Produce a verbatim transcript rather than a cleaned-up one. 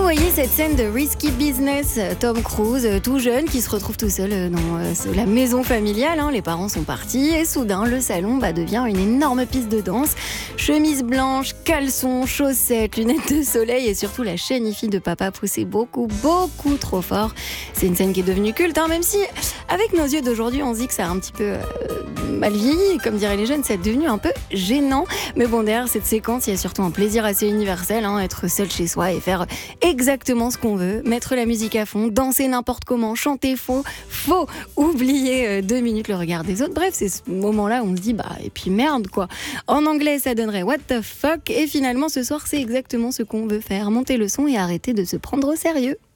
voyez cette scène de Risky Business, Tom Cruise, tout jeune, qui se retrouve tout seul dans la maison familiale. Hein. Les parents sont partis et soudain, le salon bah, devient une énorme piste de danse. Chemise blanche, caleçons, chaussettes, lunettes de soleil et surtout la chaîne I F I de papa poussée beaucoup, beaucoup trop fort. C'est une scène qui est devenue culte, hein, même si avec nos yeux d'aujourd'hui, on se dit que ça a un petit peu euh, mal vieilli. Comme diraient les jeunes, c'est devenu un peu gênant. Mais bon, derrière cette séquence, il y a surtout un plaisir assez universel, hein, être seul chez soi et faire exactement ce qu'on veut, mettre la musique à fond, danser n'importe comment, chanter faux, faux, oublier euh, deux minutes le regard des autres. Bref, c'est ce moment-là où on se dit, bah, et puis merde, quoi. En anglais, ça donnerait what the fuck. Et finalement, ce soir, c'est exactement ce qu'on veut faire. Monter le son et arrêter de se prendre au sérieux.